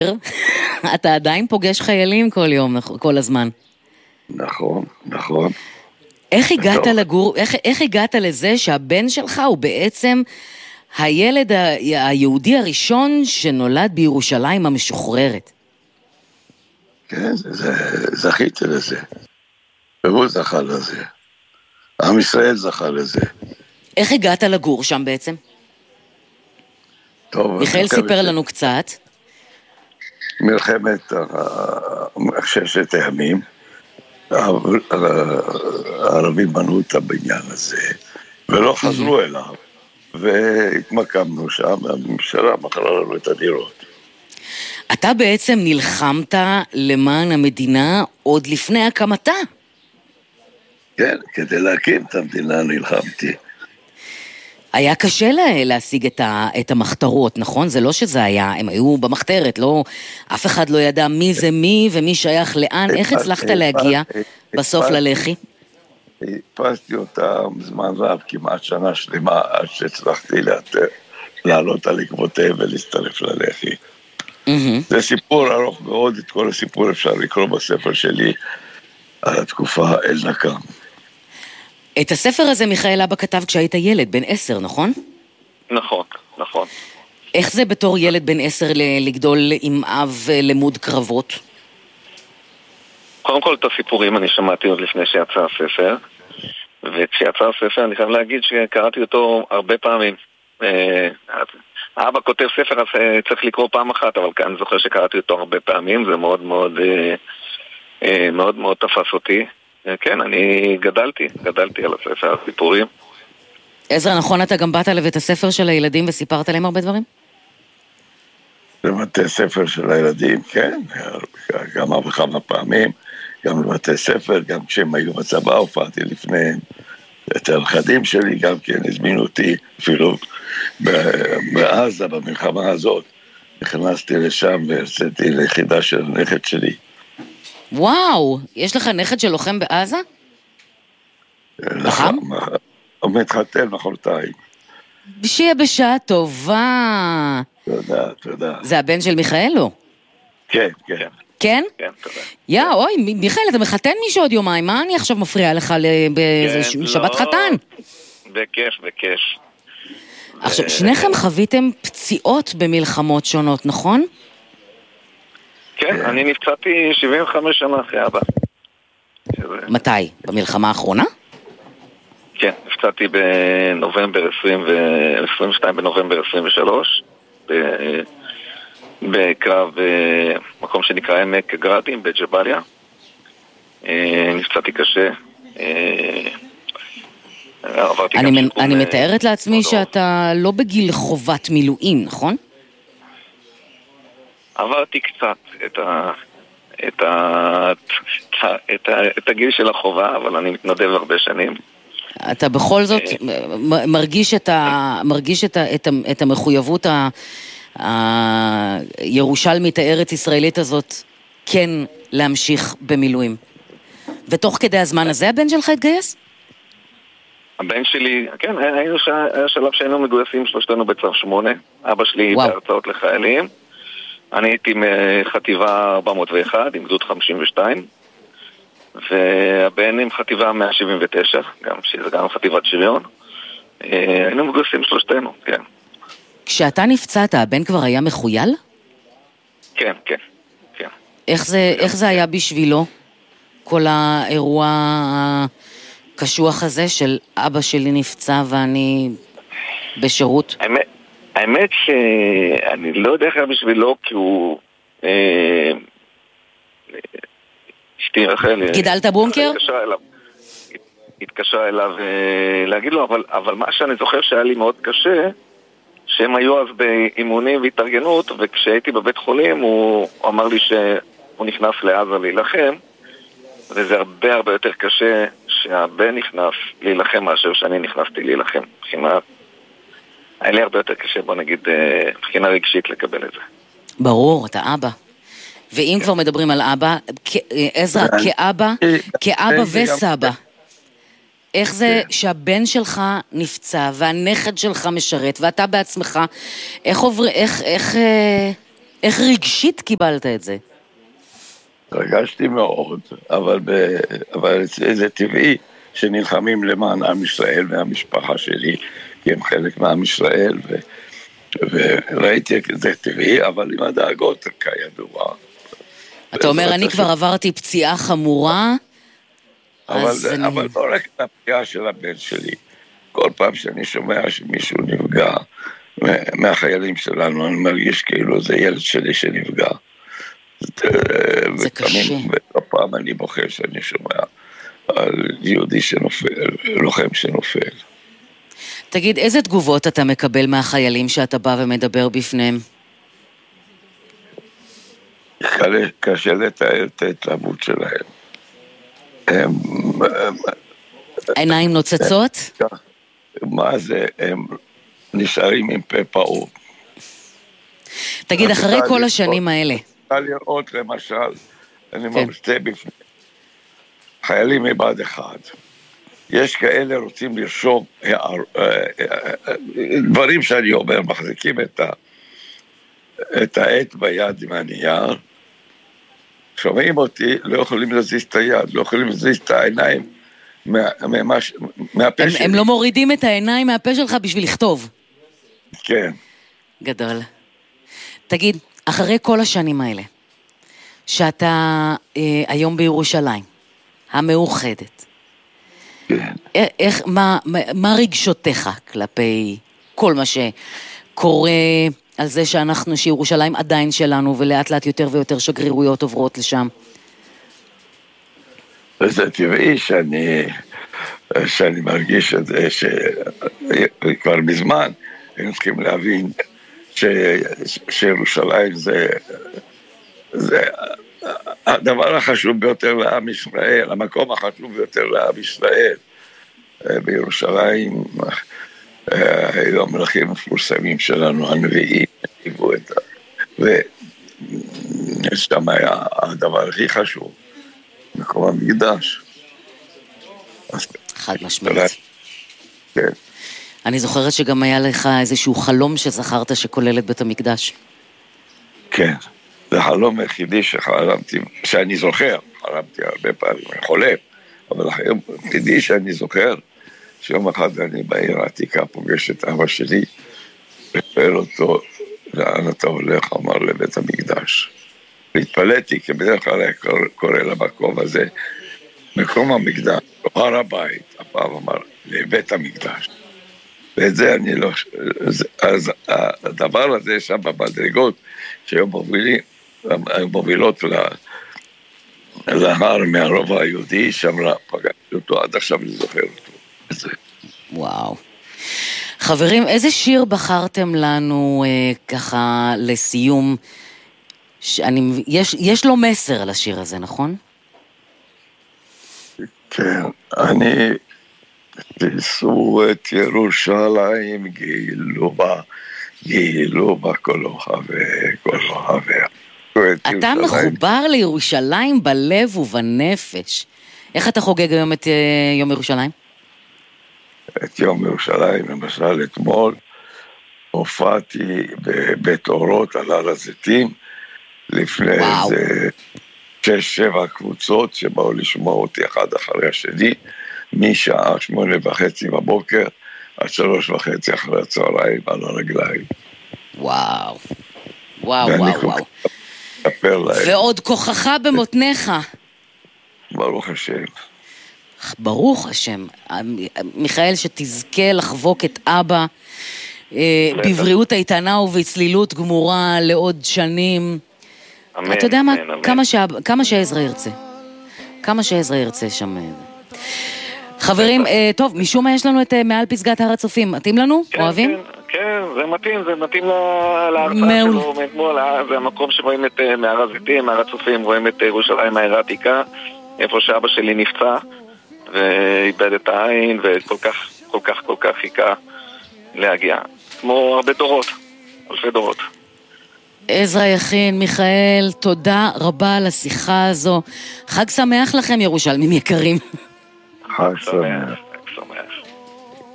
אתה עדיין פוגש חיילים כל יום, כל הזמן. נכון, נכון. איך הגעת לגור, איך הגעת לזה שהבן שלך הוא בעצם הילד היהודי הראשון שנולד בירושלים המשוחררת? כן, זכיתי לזה. והוא זכה לזה. עם ישראל זכה לזה. איך הגעת לגור שם בעצם? טוב, מיכאל סיפר לנו קצת. מלחמת ששת הימים, הערבים בנו את הבניין הזה, ולא חזרו אליו, והתמקמנו שם, והממשלה מכרה לנו את הדירות. אתה בעצם נלחמת למען המדינה עוד לפני הקמתה. כן, כדי להקים את המדינה נלחמתי. היה קשה להשיג את המחתרות, נכון? זה לא שזה היה, הם היו במחתרת, לא, אף אחד לא ידע מי זה מי ומי שייך לאן. איך הצלחת להגיע בסוף ללח"י? הדפסתי אותם זמן רב, כמעט שנה שלמה, עד שהצלחתי לעלות על עקבותיהם ולהצטרף ללח"י. זה סיפור ארוך מאוד, את כל הסיפור אפשר לקרוא בספר שלי על התקופה אל נקם. את הספר הזה מיכאל אבא כתב כשהיית ילד, בן 10, נכון? נכון, נכון. איך זה בתור ילד בן 10 לגדול עם אב למוד קרבות? קודם כל את הסיפורים אני שמעתי עוד לפני שיצא הספר, וכשיצא הספר אני חייב להגיד שקראתי אותו הרבה פעמים. אבא כותב ספר אז צריך לקרוא פעם אחת, אבל כאן זוכר שקראתי אותו הרבה פעמים, זה מאוד מאוד מאוד מאוד תפס אותי. כן, אני גדלתי על הספר, הסיפורים. עזרא, נכון, אתה גם באת לבית הספר של הילדים וסיפרת להם הרבה דברים? לבתי ספר של הילדים, כן, גם כמה פעמים, גם לבתי ספר, גם כשהם היו בצבא, הופעתי לפניהם. את הנכדים שלי גם כן הזמינו אותי, אפילו בעזה, במלחמה הזאת, נכנסתי לשם והרציתי ליחידה של הנכד שלי. וואו, יש לך נכד של לוחם בעזה? נכון? מתחתן מחרתיים. שיהיה בשעה טובה. תודה. זה הבן של מיכאל, לא? כן. כן? כן, תודה. אוי, מיכאל, אתה מחתן מישהו עוד יומיים, מה אני עכשיו מפריע לך בשבת חתן? בכיף. עכשיו, שניכם חוויתם פציעות במלחמות שונות, נכון? כן, אני נפצעתי 75 שנה אחרי אבא. מתי? במלחמה האחרונה? כן, נפצעתי בנובמבר 22 בנובמבר 23, בקרב מקום שנקרא עמק גרדים בג'באליה. נפצעתי קשה. אני מתארת לעצמי שאתה לא בגיל חובת מילואים, נכון? עברתי קצת את הגיל של החובה, אבל אני מתנדב הרבה שנים. אתה בכל זאת מרגיש את המחויבות הירושלמית הארץ ישראלית הזאת כן להמשיך במילואים. ותוך כדי הזמן הזה הבן שלך התגייס? הבן שלי, כן, היה שלב שהיינו מגויסים שלושתנו בצו 8. אבא שלי בהרצאות לחיילים. אני הייתי מחטיבה 401 עם גדוד 52, והבן עם חטיבה 179, שזה גם חטיבת שריון. היינו מגויסים שלושתנו, כן. כשאתה נפצעת, הבן כבר היה מחויל? כן. איך זה היה בשבילו? כל האירוע הקשוח הזה של אבא שלי נפצע ואני בשירות? האמת שאני לא יודע איך היה בשבילו, כי הוא אשתי רחל גידלת בונקר? התקשרה אליו להגיד לו, אבל מה שאני זוכר שהיה לי מאוד קשה, שהם היו אז באימונים והתארגנות, וכשהייתי בבית חולים הוא אמר לי שהוא נכנס לעזה להילחם, וזה הרבה הרבה יותר קשה שהבן נכנס להילחם מאשר שאני נכנסתי להילחם. היה לי הרבה יותר קשה, בוא נגיד, מבחינה רגשית לקבל את זה. ברור, אתה אבא. ואם כבר מדברים על אבא, עזרא, כאבא וסבא, איך זה שהבן שלך נפצע והנכד שלך משרת ואתה בעצמך, איך רגשית קיבלת את זה? הרגשתי מאוד, אבל זה טבעי שנלחמים למען עם ישראל והמשפחה שלי, כי הם חלק מעם ישראל, וראיתי את זה טבעי, אבל עם הדאגות כידוע. אתה אומר, אני כבר עברתי פציעה חמורה, אבל לא רק את הפציעה של הבן שלי. כל פעם שאני שומע שמישהו נפגע מהחיילים שלנו, אני מרגיש כאילו זה ילד שלי שנפגע. זה קשה. ופעם אני בוחר שאני שומע על יהודי שנופל, לוחם שנופל. תגיד, איזה תגובות אתה מקבל מהחיילים שאתה בא ומדבר בפניהם? קשה לתאר את ההתלהבות שלהם. עיניים נוצצות? מה זה, הם נשארים עם פה פעור. תגיד, אחרי כל השנים האלה. אפשר לראות למשל, אני מרצה בפני חיילים מבה"ד 1. יש כאלה רוצים לרשום דברים שאני אומר, מחזיקים את העט ביד עם הנייר, שומעים אותי, לא יכולים להזיז את היד, לא יכולים להזיז את העיניים מהפה שלי. הם לא מורידים את העיניים מהפה שלך בשביל לכתוב. כן. גדול. תגיד, אחרי כל השנים האלה, שאתה היום בירושלים, המאוחדת, כן. מה רגשותיך כלפי כל מה שקורה על זה שירושלים עדיין שלנו, ולאט לאט יותר ויותר שגרירויות עוברות לשם? זה טבעי שאני מרגיש את זה, שכבר מזמן היינו צריכים להבין שירושלים זה הדבר החשוב ביותר לעם ישראל, המקום החשוב ביותר לעם ישראל. בירושלים היו המלכים המפורסמים שלנו, הנביאים, ושם היה הדבר הכי חשוב, מקום המקדש. חד משמעית. כן. אני זוכרת שגם היה לך איזשהו חלום שזכרת שכולל את בית המקדש. כן, זה החלום היחידי שחלמתי, שאני זוכר, חלמתי הרבה פעמים, אני חולם, אבל החלום היחידי שאני זוכר, שיום אחד אני בעיר העתיקה פוגש את אבא שלי, ושואל אותו, לאן אתה הולך? אמר, לבית המקדש. והתפלאתי, כי בדרך כלל היה קורא למקום הזה, מקום המקדש, הר הבית, הפעם אמר, לבית המקדש. ואת זה אני לא... אז הדבר הזה שם במדרגות, שהיו מובילות להר מהרובע היהודי, שם פגשתי אותו, עד עכשיו אני זוכר אותו. וואו. חברים, איזה שיר בחרתם לנו ככה לסיום? יש לו מסר לשיר הזה, נכון? כן, אני... תיסעו את ירושלים, גילו בה כל אוהביה. אתה מחובר לירושלים בלב ובנפש. איך אתה חוגג היום את יום ירושלים? את יום ירושלים, למשל אתמול, הופעתי בבית אורות על הר הזיתים, לפני איזה 6-7 קבוצות שבאו לשמוע אותי אחד אחרי השני, משעה 8:30 בבוקר, עד 3:30 אחרי הצהריים על הרגליים. וואו, וואו, וואו, וואו. ועוד כוחך במותניך. ברוך השם. ברוך השם. מיכאל, שתזכה לחבוק את אבא בבריאות איתנה ובצלילות גמורה לעוד שנים. אמן, אתה יודע מה? אמן. כמה שעזרא ירצה. כמה שעזרא ירצה שם. חברים, טוב, משום מה יש לנו את מעל פסגת הר הצופים. מתאים לנו? אוהבים? כן, זה מתאים להרצאה שלו מאתמול. זה המקום שרואים את מהר הזיתים, מהר הצופים, רואים את ירושלים העיר העתיקה, איפה שאבא שלי נפצע ואיבד את העין, וכל כך חיכה להגיע. כמו הרבה דורות, אלפי דורות. עזרא יכין, מיכאל, תודה רבה על השיחה הזו. חג שמח לכם, ירושלמים יקרים. חג שמח.